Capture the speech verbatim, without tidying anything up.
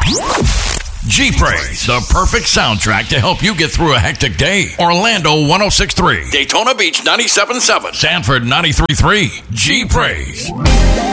G-Praise, the perfect soundtrack to help you get through a hectic day. Orlando one oh six point three, Daytona Beach ninety-seven point seven, Sanford ninety-three point three. G-Praise.